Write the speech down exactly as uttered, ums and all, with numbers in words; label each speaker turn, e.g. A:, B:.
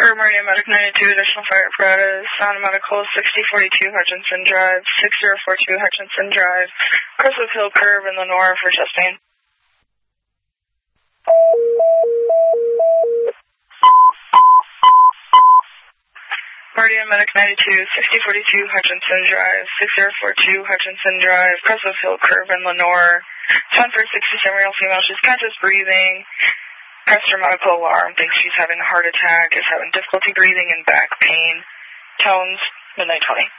A: For Meridian Medic ninety-two, additional fire apparatus, Sound Medical sixty forty-two Hutchinson Drive, six zero four two Hutchinson Drive, Crestwood Hill Curve in Lenore for chest pain. Meridian Medic ninety-two, sixty forty-two Hutchinson Drive, six zero four two Hutchinson Drive, Crestwood Hill Curve in Lenore. ten for sixty-seven year old female, she's conscious breathing. Pressed her medical alarm, thinks she's having a heart attack, is having difficulty breathing and back pain. Tones, midnight twenty.